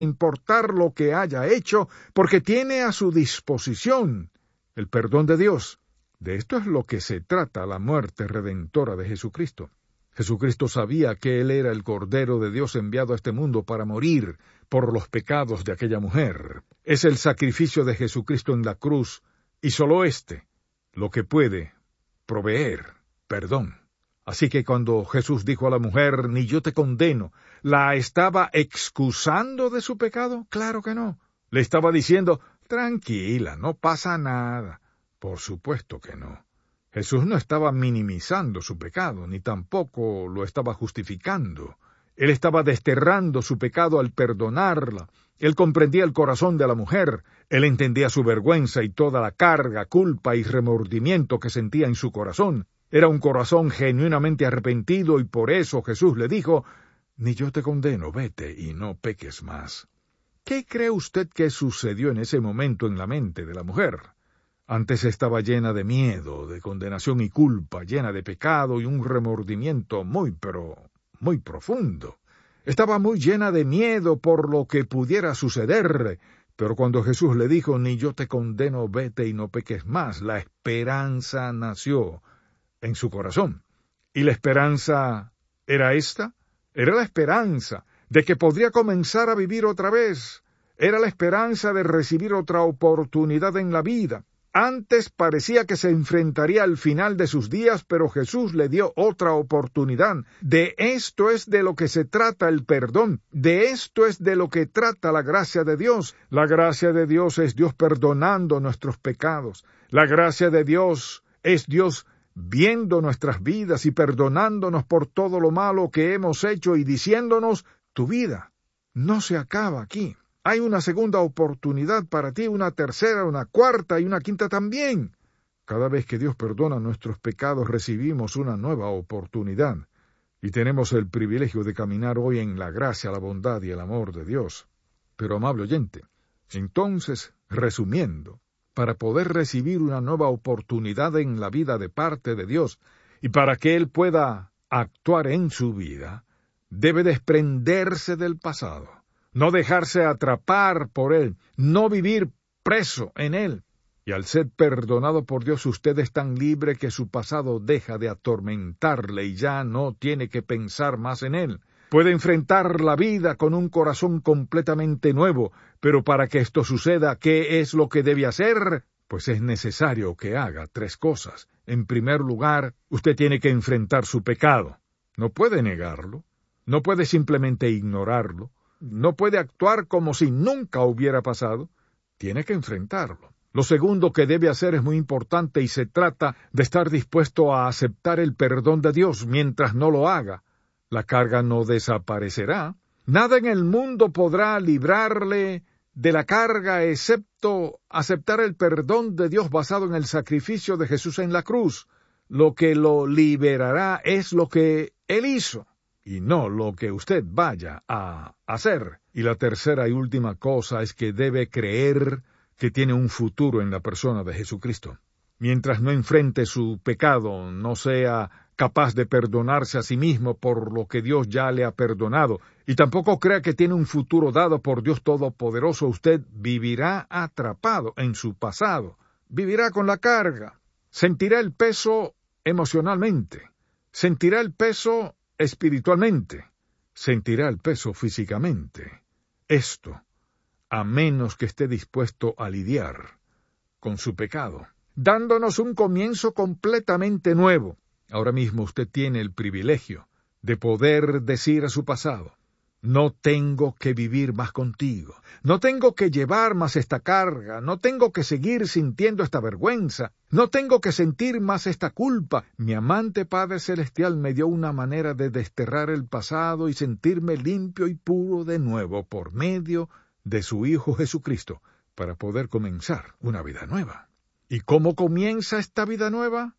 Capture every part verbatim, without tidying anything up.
importar lo que haya hecho, porque tiene a su disposición el perdón de Dios. De esto es lo que se trata la muerte redentora de Jesucristo. Jesucristo sabía que Él era el Cordero de Dios enviado a este mundo para morir por los pecados de aquella mujer. Es el sacrificio de Jesucristo en la cruz, y solo éste lo que puede proveer perdón. Así que cuando Jesús dijo a la mujer, ni yo te condeno, ¿la estaba excusando de su pecado? Claro que no. Le estaba diciendo, tranquila, no pasa nada. Por supuesto que no. Jesús no estaba minimizando su pecado, ni tampoco lo estaba justificando. Él estaba desterrando su pecado al perdonarla. Él comprendía el corazón de la mujer. Él entendía su vergüenza y toda la carga, culpa y remordimiento que sentía en su corazón. Era un corazón genuinamente arrepentido y por eso Jesús le dijo, ni yo te condeno, vete y no peques más. ¿Qué cree usted que sucedió en ese momento en la mente de la mujer? Antes estaba llena de miedo, de condenación y culpa, llena de pecado y un remordimiento muy, pero muy profundo. Estaba muy llena de miedo por lo que pudiera sucederle, pero cuando Jesús le dijo, ni yo te condeno, vete y no peques más, la esperanza nació en su corazón. ¿Y la esperanza era esta? Era la esperanza de que podría comenzar a vivir otra vez. Era la esperanza de recibir otra oportunidad en la vida. Antes parecía que se enfrentaría al final de sus días, pero Jesús le dio otra oportunidad. De esto es de lo que se trata el perdón. De esto es de lo que trata la gracia de Dios. La gracia de Dios es Dios perdonando nuestros pecados. La gracia de Dios es Dios viendo nuestras vidas y perdonándonos por todo lo malo que hemos hecho y diciéndonos, tu vida no se acaba aquí. Hay una segunda oportunidad para ti, una tercera, una cuarta y una quinta también. Cada vez que Dios perdona nuestros pecados recibimos una nueva oportunidad y tenemos el privilegio de caminar hoy en la gracia, la bondad y el amor de Dios. Pero, amable oyente, entonces, resumiendo, para poder recibir una nueva oportunidad en la vida de parte de Dios y para que Él pueda actuar en su vida, debe desprenderse del pasado, no dejarse atrapar por él, no vivir preso en él. Y al ser perdonado por Dios, usted es tan libre que su pasado deja de atormentarle y ya no tiene que pensar más en él. Puede enfrentar la vida con un corazón completamente nuevo, pero para que esto suceda, ¿qué es lo que debe hacer? Pues es necesario que haga tres cosas. En primer lugar, usted tiene que enfrentar su pecado. No puede negarlo, no puede simplemente ignorarlo, no puede actuar como si nunca hubiera pasado. Tiene que enfrentarlo. Lo segundo que debe hacer es muy importante y se trata de estar dispuesto a aceptar el perdón de Dios. Mientras no lo haga, la carga no desaparecerá. Nada en el mundo podrá librarle de la carga excepto aceptar el perdón de Dios basado en el sacrificio de Jesús en la cruz. Lo que lo liberará es lo que Él hizo y no lo que usted vaya a hacer. Y la tercera y última cosa es que debe creer que tiene un futuro en la persona de Jesucristo. Mientras no enfrente su pecado, no sea capaz de perdonarse a sí mismo por lo que Dios ya le ha perdonado, y tampoco crea que tiene un futuro dado por Dios Todopoderoso, usted vivirá atrapado en su pasado, vivirá con la carga, sentirá el peso emocionalmente, sentirá el peso espiritualmente, sentirá el peso físicamente. Esto, a menos que esté dispuesto a lidiar con su pecado, dándonos un comienzo completamente nuevo. Ahora mismo usted tiene el privilegio de poder decir a su pasado, no tengo que vivir más contigo, no tengo que llevar más esta carga, no tengo que seguir sintiendo esta vergüenza, no tengo que sentir más esta culpa. Mi amante Padre Celestial me dio una manera de desterrar el pasado y sentirme limpio y puro de nuevo por medio de su Hijo Jesucristo, para poder comenzar una vida nueva. ¿Y cómo comienza esta vida nueva?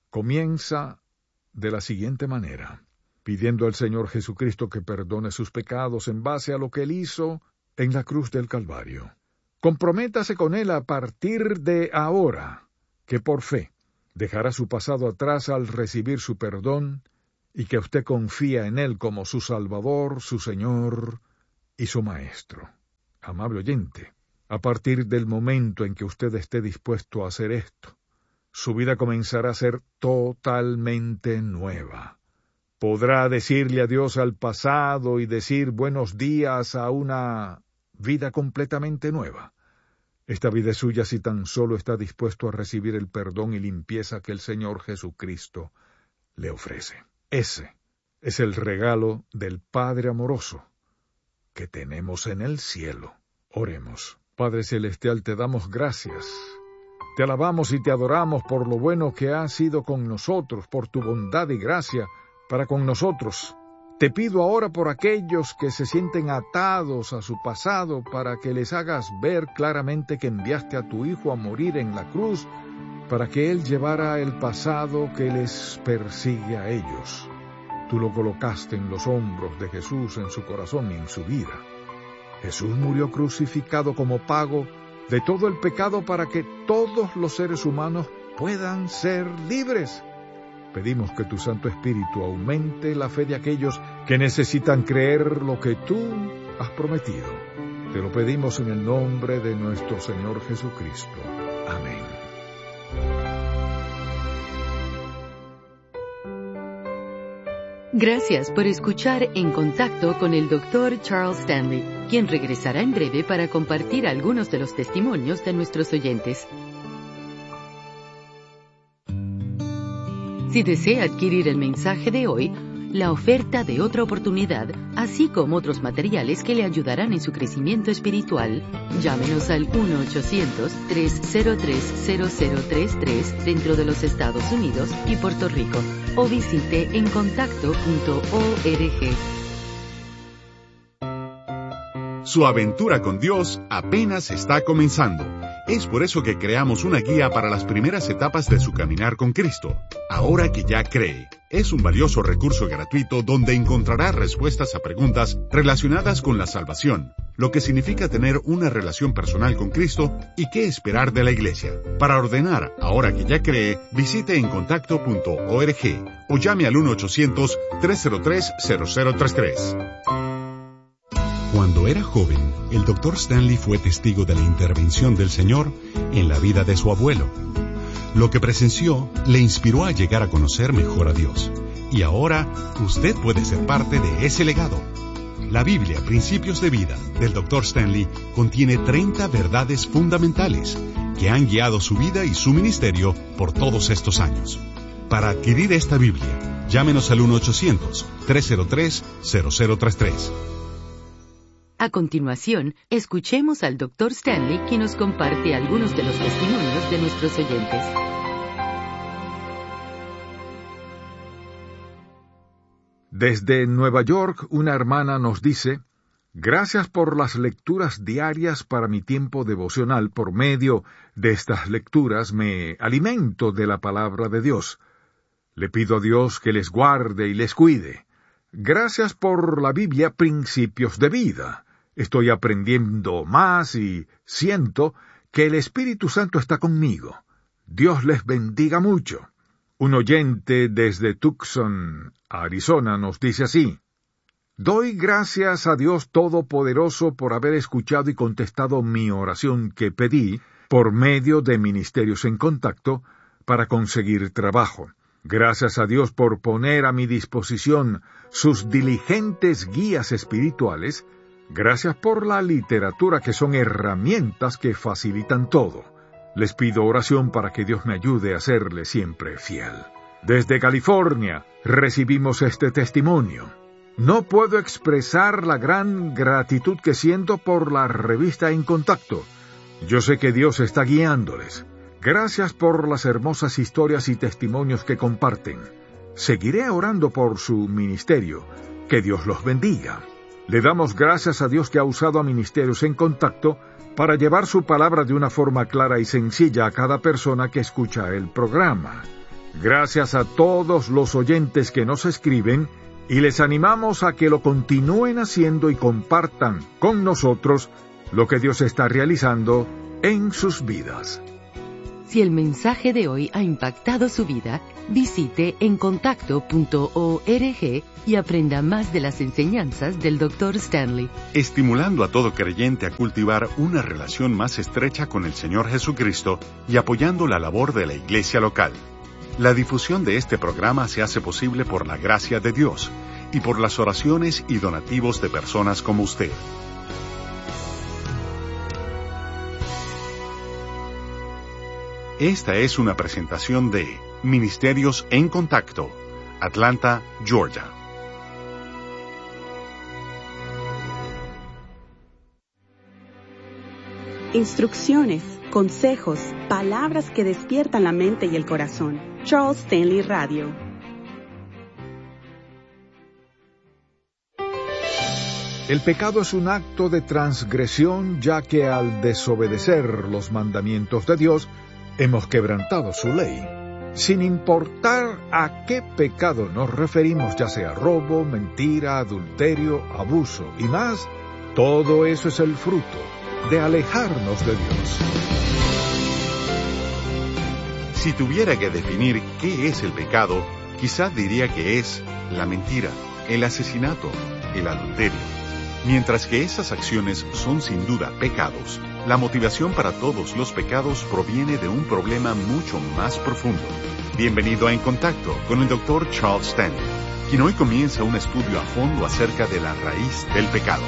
Comienza de la siguiente manera, pidiendo al Señor Jesucristo que perdone sus pecados en base a lo que Él hizo en la cruz del Calvario. Comprométase con Él a partir de ahora, que por fe dejará su pasado atrás al recibir su perdón y que usted confía en Él como su Salvador, su Señor y su Maestro. amable oyente, a partir del momento en que usted esté dispuesto a hacer esto, su vida comenzará a ser totalmente nueva. Podrá decirle adiós al pasado y decir buenos días a una vida completamente nueva. Esta vida es suya si tan solo está dispuesto a recibir el perdón y limpieza que el Señor Jesucristo le ofrece. Ese es el regalo del Padre amoroso que tenemos en el cielo. Oremos. Padre Celestial, te damos gracias. Te alabamos y te adoramos por lo bueno que has sido con nosotros, por tu bondad y gracia para con nosotros. Te pido ahora por aquellos que se sienten atados a su pasado, para que les hagas ver claramente que enviaste a tu Hijo a morir en la cruz, para que Él llevara el pasado que les persigue a ellos. Tú lo colocaste en los hombros de Jesús, en su corazón y en su vida. Jesús murió crucificado como pago de todo el pecado para que todos los seres humanos puedan ser libres. Pedimos que tu Santo Espíritu aumente la fe de aquellos que necesitan creer lo que tú has prometido. Te lo pedimos en el nombre de nuestro Señor Jesucristo. Amén. Gracias por escuchar En Contacto con el doctor Charles Stanley, quien regresará en breve para compartir algunos de los testimonios de nuestros oyentes. Si desea adquirir el mensaje de hoy, la oferta de otra oportunidad, así como otros materiales que le ayudarán en su crecimiento espiritual, llámenos al uno ochocientos, tres cero tres, cero cero tres tres dentro de los Estados Unidos y Puerto Rico, o visite en contacto punto org. Su aventura con Dios apenas está comenzando. Es por eso que creamos una guía para las primeras etapas de su caminar con Cristo. Ahora que ya cree, es un valioso recurso gratuito donde encontrará respuestas a preguntas relacionadas con la salvación, lo que significa tener una relación personal con Cristo y qué esperar de la Iglesia. Para ordenar Ahora que ya cree, visite en contacto punto org o llame al uno ochocientos, tres cero tres, cero cero tres tres. Cuando era joven, el doctor Stanley fue testigo de la intervención del Señor en la vida de su abuelo. Lo que presenció le inspiró a llegar a conocer mejor a Dios. Y ahora, usted puede ser parte de ese legado. La Biblia, Principios de Vida, del doctor Stanley, contiene treinta verdades fundamentales que han guiado su vida y su ministerio por todos estos años. Para adquirir esta Biblia, llámenos al uno ochocientos, tres cero tres, cero cero tres tres. A continuación, escuchemos al doctor Stanley, quien nos comparte algunos de los testimonios de nuestros oyentes. Desde Nueva York, una hermana nos dice: gracias por las lecturas diarias para mi tiempo devocional. Por medio de estas lecturas me alimento de la palabra de Dios. Le pido a Dios que les guarde y les cuide. Gracias por la Biblia, Principios de Vida. Estoy aprendiendo más y siento que el Espíritu Santo está conmigo. Dios les bendiga mucho. Un oyente desde Tucson, Arizona, nos dice así: doy gracias a Dios Todopoderoso por haber escuchado y contestado mi oración que pedí por medio de Ministerios en Contacto para conseguir trabajo. Gracias a Dios por poner a mi disposición sus diligentes guías espirituales. Gracias por la literatura, que son herramientas que facilitan todo. Les pido oración para que Dios me ayude a serle siempre fiel. Desde California recibimos este testimonio. No puedo expresar la gran gratitud que siento por la revista En Contacto. Yo sé que Dios está guiándoles. Gracias por las hermosas historias y testimonios que comparten. Seguiré orando por su ministerio. Que Dios los bendiga. Le damos gracias a Dios que ha usado a Ministerios en Contacto para llevar su palabra de una forma clara y sencilla a cada persona que escucha el programa. Gracias a todos los oyentes que nos escriben y les animamos a que lo continúen haciendo y compartan con nosotros lo que Dios está realizando en sus vidas. Si el mensaje de hoy ha impactado su vida, visite encontacto punto org y aprenda más de las enseñanzas del doctor Stanley. Estimulando a todo creyente a cultivar una relación más estrecha con el Señor Jesucristo y apoyando la labor de la iglesia local. La difusión de este programa se hace posible por la gracia de Dios y por las oraciones y donativos de personas como usted. Esta es una presentación de Ministerios en Contacto, Atlanta, Georgia. Instrucciones, consejos, palabras que despiertan la mente y el corazón. Charles Stanley Radio. El pecado es un acto de transgresión, ya que al desobedecer los mandamientos de Dios, hemos quebrantado su ley. Sin importar a qué pecado nos referimos, ya sea robo, mentira, adulterio, abuso y más, todo eso es el fruto de alejarnos de Dios. Si tuviera que definir qué es el pecado, quizá diría que es la mentira, el asesinato, el adulterio. Mientras que esas acciones son sin duda pecados, la motivación para todos los pecados proviene de un problema mucho más profundo. Bienvenido a En Contacto con el doctor Charles Stanley, quien hoy comienza un estudio a fondo acerca de la raíz del pecado.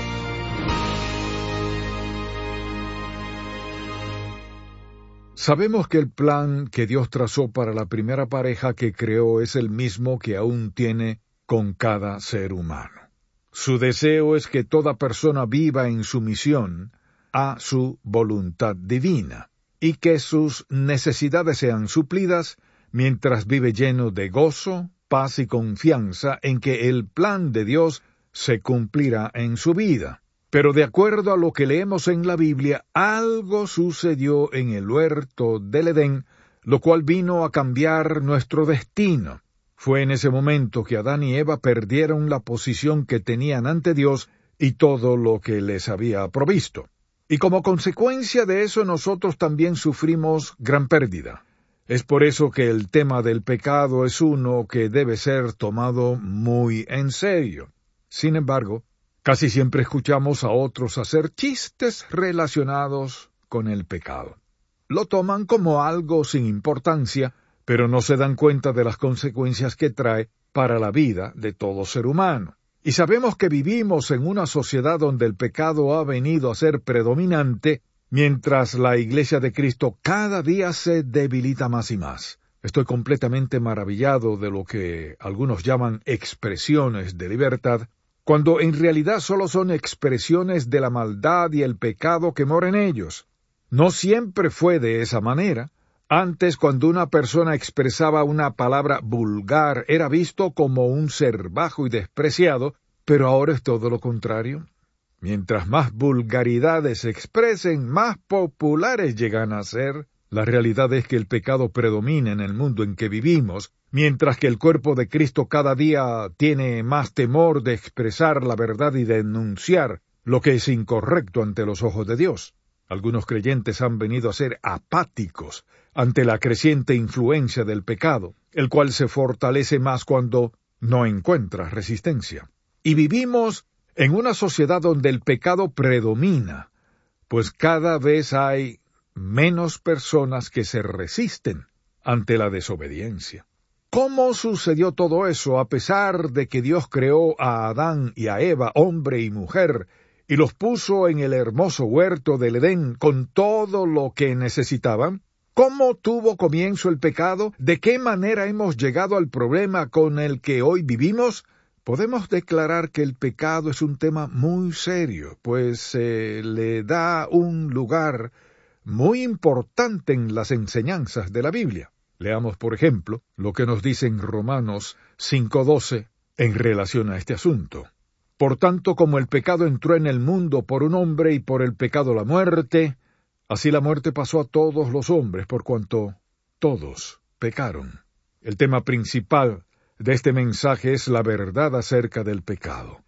Sabemos que el plan que Dios trazó para la primera pareja que creó es el mismo que aún tiene con cada ser humano. Su deseo es que toda persona viva en sumisión a su voluntad divina y que sus necesidades sean suplidas mientras vive lleno de gozo, paz y confianza en que el plan de Dios se cumplirá en su vida. Pero de acuerdo a lo que leemos en la Biblia, algo sucedió en el huerto del Edén, lo cual vino a cambiar nuestro destino. Fue en ese momento que Adán y Eva perdieron la posición que tenían ante Dios y todo lo que les había provisto. Y como consecuencia de eso nosotros también sufrimos gran pérdida. Es por eso que el tema del pecado es uno que debe ser tomado muy en serio. Sin embargo, casi siempre escuchamos a otros hacer chistes relacionados con el pecado. Lo toman como algo sin importancia, pero no se dan cuenta de las consecuencias que trae para la vida de todo ser humano. Y sabemos que vivimos en una sociedad donde el pecado ha venido a ser predominante, mientras la Iglesia de Cristo cada día se debilita más y más. Estoy completamente maravillado de lo que algunos llaman expresiones de libertad, cuando en realidad solo son expresiones de la maldad y el pecado que mora en ellos. No siempre fue de esa manera. Antes, cuando una persona expresaba una palabra vulgar, era visto como un ser bajo y despreciado, pero ahora es todo lo contrario. Mientras más vulgaridades se expresen, más populares llegan a ser. La realidad es que el pecado predomina en el mundo en que vivimos, mientras que el cuerpo de Cristo cada día tiene más temor de expresar la verdad y denunciar lo que es incorrecto ante los ojos de Dios. Algunos creyentes han venido a ser apáticos ante la creciente influencia del pecado, el cual se fortalece más cuando no encuentra resistencia. Y vivimos en una sociedad donde el pecado predomina, pues cada vez hay menos personas que se resisten ante la desobediencia. ¿Cómo sucedió todo eso a pesar de que Dios creó a Adán y a Eva, hombre y mujer, y los puso en el hermoso huerto del Edén con todo lo que necesitaban? ¿Cómo tuvo comienzo el pecado? ¿De qué manera hemos llegado al problema con el que hoy vivimos? Podemos declarar que el pecado es un tema muy serio, pues se eh, le da un lugar muy importante en las enseñanzas de la Biblia. Leamos, por ejemplo, lo que nos dice en Romanos cinco doce en relación a este asunto. Por tanto, como el pecado entró en el mundo por un hombre y por el pecado la muerte, así la muerte pasó a todos los hombres por cuanto todos pecaron. El tema principal de este mensaje es la verdad acerca del pecado.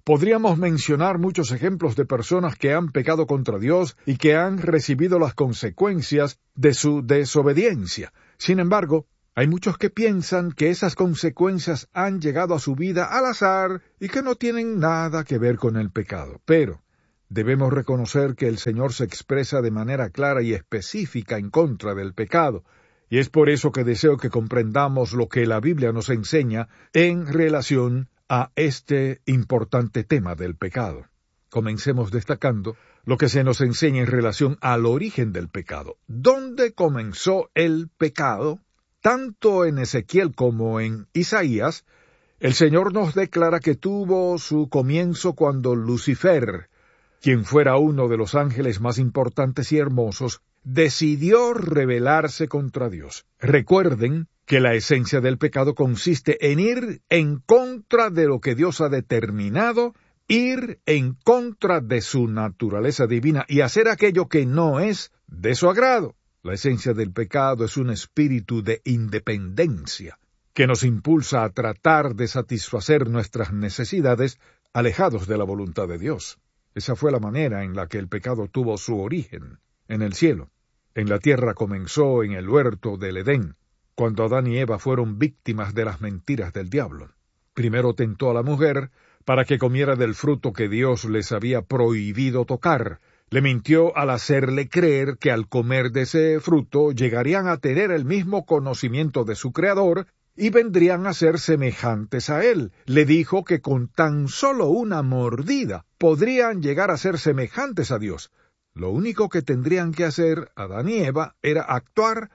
Podríamos mencionar muchos ejemplos de personas que han pecado contra Dios y que han recibido las consecuencias de su desobediencia. Sin embargo, hay muchos que piensan que esas consecuencias han llegado a su vida al azar y que no tienen nada que ver con el pecado. Pero debemos reconocer que el Señor se expresa de manera clara y específica en contra del pecado, y es por eso que deseo que comprendamos lo que la Biblia nos enseña en relación a este importante tema del pecado. Comencemos destacando lo que se nos enseña en relación al origen del pecado. ¿Dónde comenzó el pecado? Tanto en Ezequiel como en Isaías, el Señor nos declara que tuvo su comienzo cuando Lucifer, quien fuera uno de los ángeles más importantes y hermosos, decidió rebelarse contra Dios. Recuerden que la esencia del pecado consiste en ir en contra de lo que Dios ha determinado, ir en contra de su naturaleza divina y hacer aquello que no es de su agrado. La esencia del pecado es un espíritu de independencia que nos impulsa a tratar de satisfacer nuestras necesidades alejados de la voluntad de Dios. Esa fue la manera en la que el pecado tuvo su origen en el cielo. En la tierra comenzó en el huerto del Edén, cuando Adán y Eva fueron víctimas de las mentiras del diablo. Primero tentó a la mujer para que comiera del fruto que Dios les había prohibido tocar. Le mintió al hacerle creer que al comer de ese fruto llegarían a tener el mismo conocimiento de su Creador y vendrían a ser semejantes a Él. Le dijo que con tan solo una mordida podrían llegar a ser semejantes a Dios. Lo único que tendrían que hacer Adán y Eva era actuar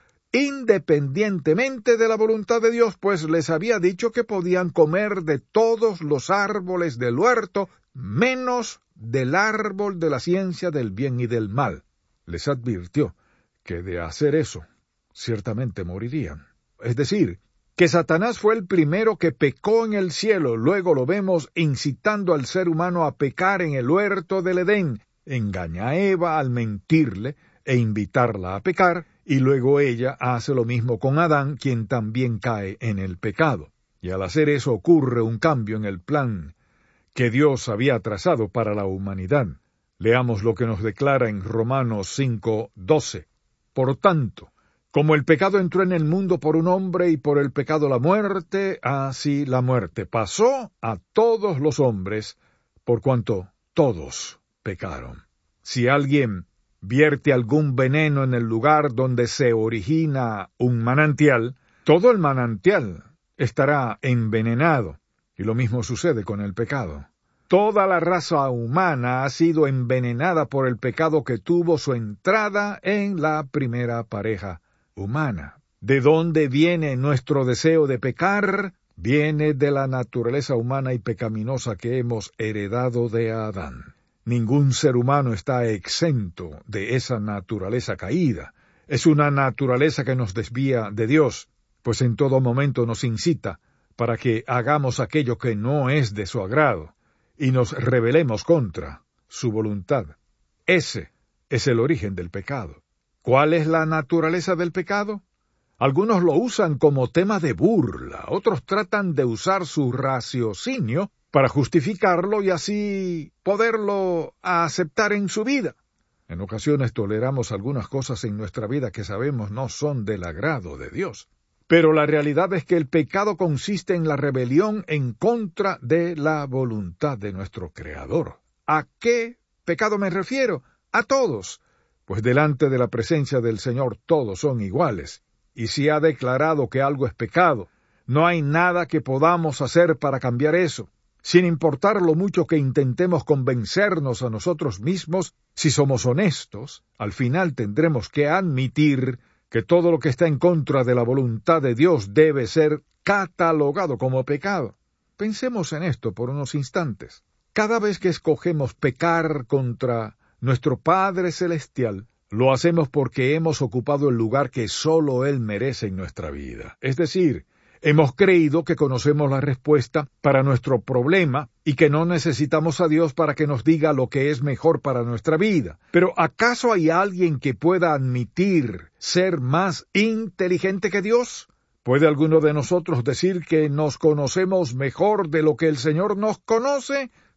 independientemente de la voluntad de Dios, pues les había dicho que podían comer de todos los árboles del huerto, menos del árbol de la ciencia del bien y del mal. Les advirtió que de hacer eso, ciertamente morirían. Es decir, que Satanás fue el primero que pecó en el cielo. Luego lo vemos incitando al ser humano a pecar en el huerto del Edén. Engaña a Eva al mentirle e invitarla a pecar, y luego ella hace lo mismo con Adán, quien también cae en el pecado. Y al hacer eso ocurre un cambio en el plan que Dios había trazado para la humanidad. Leamos lo que nos declara en Romanos cinco doce. Por tanto, como el pecado entró en el mundo por un hombre y por el pecado la muerte, así la muerte pasó a todos los hombres, por cuanto todos pecaron. Si alguien vierte algún veneno en el lugar donde se origina un manantial, todo el manantial estará envenenado, y lo mismo sucede con el pecado. Toda la raza humana ha sido envenenada por el pecado que tuvo su entrada en la primera pareja humana. ¿De dónde viene nuestro deseo de pecar? Viene de la naturaleza humana y pecaminosa que hemos heredado de Adán. Ningún ser humano está exento de esa naturaleza caída. Es una naturaleza que nos desvía de Dios, pues en todo momento nos incita para que hagamos aquello que no es de su agrado y nos rebelemos contra su voluntad. Ese es el origen del pecado. ¿Cuál es la naturaleza del pecado? Algunos lo usan como tema de burla, otros tratan de usar su raciocinio para justificarlo y así poderlo aceptar en su vida. En ocasiones toleramos algunas cosas en nuestra vida que sabemos no son del agrado de Dios. Pero la realidad es que el pecado consiste en la rebelión en contra de la voluntad de nuestro Creador. ¿A qué pecado me refiero? A todos, pues delante de la presencia del Señor todos son iguales. Y si ha declarado que algo es pecado, no hay nada que podamos hacer para cambiar eso. Sin importar lo mucho que intentemos convencernos a nosotros mismos, si somos honestos, al final tendremos que admitir que todo lo que está en contra de la voluntad de Dios debe ser catalogado como pecado. Pensemos en esto por unos instantes. Cada vez que escogemos pecar contra nuestro Padre Celestial, lo hacemos porque hemos ocupado el lugar que solo Él merece en nuestra vida. Es decir, hemos creído que conocemos la respuesta para nuestro problema y que no necesitamos a Dios para que nos diga lo que es mejor para nuestra vida. Pero ¿acaso hay alguien que pueda admitir ser más inteligente que Dios? ¿Puede alguno de nosotros decir que nos conocemos mejor de lo que el Señor nos conoce?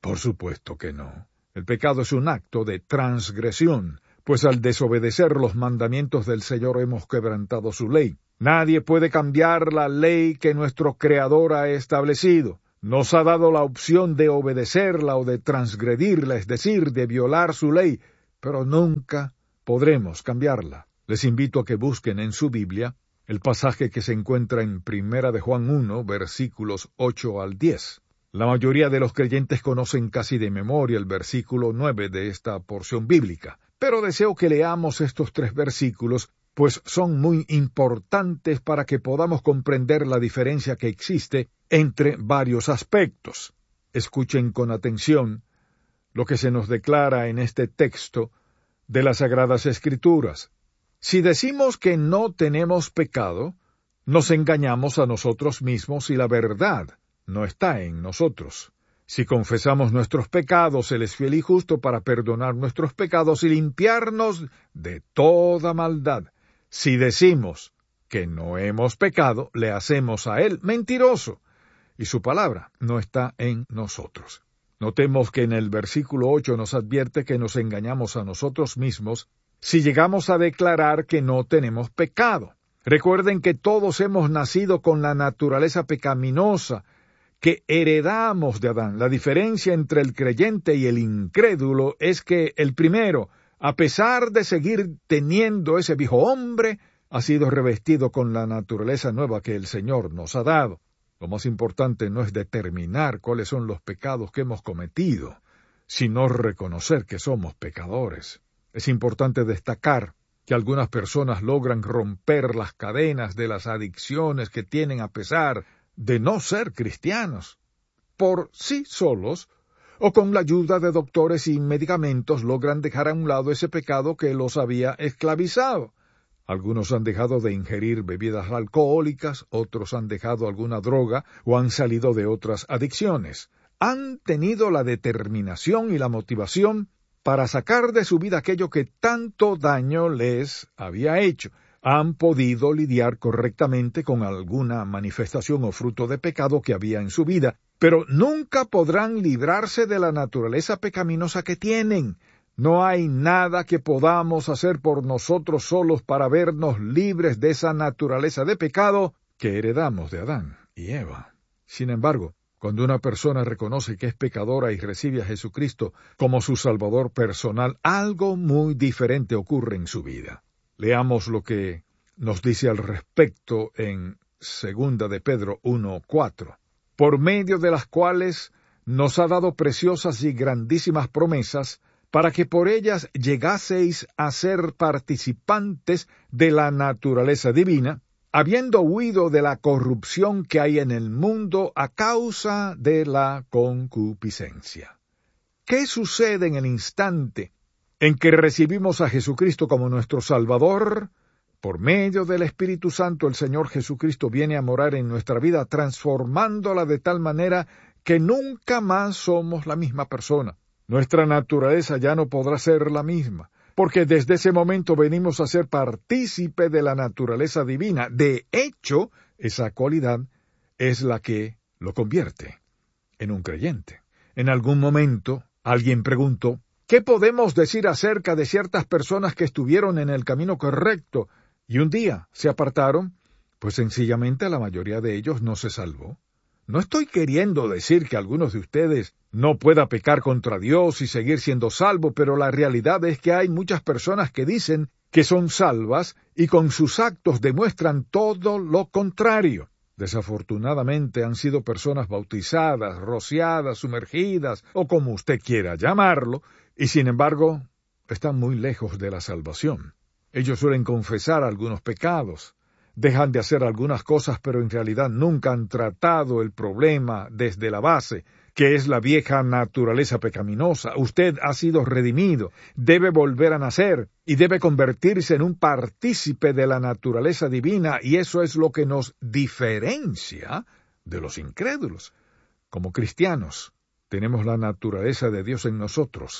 Por supuesto que no. El pecado es un acto de transgresión, pues al desobedecer los mandamientos del Señor hemos quebrantado su ley. Nadie puede cambiar la ley que nuestro Creador ha establecido. Nos ha dado la opción de obedecerla o de transgredirla, es decir, de violar su ley, pero nunca podremos cambiarla. Les invito a que busquen en su Biblia el pasaje que se encuentra en Primera de Juan uno, versículos ocho al diez. La mayoría de los creyentes conocen casi de memoria el versículo nueve de esta porción bíblica, pero deseo que leamos estos tres versículos, pues son muy importantes para que podamos comprender la diferencia que existe entre varios aspectos. Escuchen con atención lo que se nos declara en este texto de las Sagradas Escrituras. Si decimos que no tenemos pecado, nos engañamos a nosotros mismos y la verdad no está en nosotros. Si confesamos nuestros pecados, Él es fiel y justo para perdonar nuestros pecados y limpiarnos de toda maldad. Si decimos que no hemos pecado, le hacemos a Él mentiroso, y su palabra no está en nosotros. Notemos que en el versículo ocho nos advierte que nos engañamos a nosotros mismos si llegamos a declarar que no tenemos pecado. Recuerden que todos hemos nacido con la naturaleza pecaminosa que heredamos de Adán. La diferencia entre el creyente y el incrédulo es que el primero, a pesar de seguir teniendo ese viejo hombre, ha sido revestido con la naturaleza nueva que el Señor nos ha dado. Lo más importante no es determinar cuáles son los pecados que hemos cometido, sino reconocer que somos pecadores. Es importante destacar que algunas personas logran romper las cadenas de las adicciones que tienen a pesar de no ser cristianos. Por sí solos, o con la ayuda de doctores y medicamentos, logran dejar a un lado ese pecado que los había esclavizado. Algunos han dejado de ingerir bebidas alcohólicas, otros han dejado alguna droga o han salido de otras adicciones. Han tenido la determinación y la motivación para sacar de su vida aquello que tanto daño les había hecho. Han podido lidiar correctamente con alguna manifestación o fruto de pecado que había en su vida, pero nunca podrán librarse de la naturaleza pecaminosa que tienen. No hay nada que podamos hacer por nosotros solos para vernos libres de esa naturaleza de pecado que heredamos de Adán y Eva. Sin embargo, cuando una persona reconoce que es pecadora y recibe a Jesucristo como su Salvador personal, algo muy diferente ocurre en su vida. Leamos lo que nos dice al respecto en Segunda de Pedro uno cuatro, por medio de las cuales nos ha dado preciosas y grandísimas promesas, para que por ellas llegaseis a ser participantes de la naturaleza divina, habiendo huido de la corrupción que hay en el mundo a causa de la concupiscencia. ¿Qué sucede en el instante en que recibimos a Jesucristo como nuestro Salvador? Por medio del Espíritu Santo, el Señor Jesucristo viene a morar en nuestra vida, transformándola de tal manera que nunca más somos la misma persona. Nuestra naturaleza ya no podrá ser la misma, porque desde ese momento venimos a ser partícipe de la naturaleza divina. De hecho, esa cualidad es la que lo convierte en un creyente. En algún momento, alguien preguntó, ¿qué podemos decir acerca de ciertas personas que estuvieron en el camino correcto y un día se apartaron? Pues sencillamente la mayoría de ellos no se salvó. No estoy queriendo decir que algunos de ustedes no pueda pecar contra Dios y seguir siendo salvo, pero la realidad es que hay muchas personas que dicen que son salvas y con sus actos demuestran todo lo contrario. Desafortunadamente han sido personas bautizadas, rociadas, sumergidas, o como usted quiera llamarlo, y sin embargo están muy lejos de la salvación. Ellos suelen confesar algunos pecados, dejan de hacer algunas cosas, pero en realidad nunca han tratado el problema desde la base, que es la vieja naturaleza pecaminosa. Usted ha sido redimido, debe volver a nacer y debe convertirse en un partícipe de la naturaleza divina, y eso es lo que nos diferencia de los incrédulos. Como cristianos, tenemos la naturaleza de Dios en nosotros,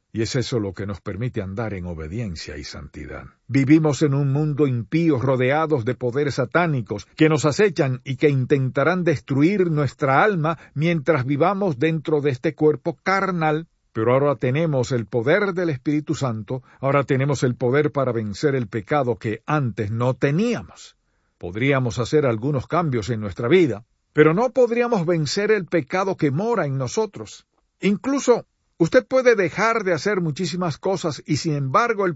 Y es eso lo que nos permite andar en obediencia y santidad. Vivimos en un mundo impío rodeados de poderes satánicos que nos acechan y que intentarán destruir nuestra alma mientras vivamos dentro de este cuerpo carnal. Pero ahora tenemos el poder del Espíritu Santo, ahora tenemos el poder para vencer el pecado que antes no teníamos. Podríamos hacer algunos cambios en nuestra vida, pero no podríamos vencer el pecado que mora en nosotros. Incluso, usted puede dejar de hacer muchísimas cosas y sin embargo el